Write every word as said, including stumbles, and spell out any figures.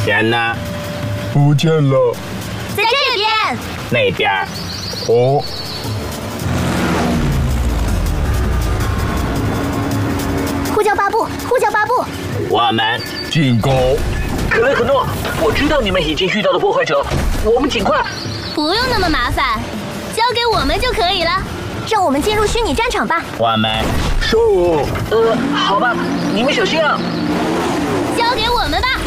钱呢？ 不见了。 在这边。 那边。 哦。 呼叫巴布，呼叫巴布。 我们进攻。 可雷可诺，我知道你们已经遇到了破坏者，我们尽快。 不用那么麻烦，交给我们就可以了。让我们进入虚拟战场吧。 我们受。 呃，好吧，你们小心啊。 交给我们吧。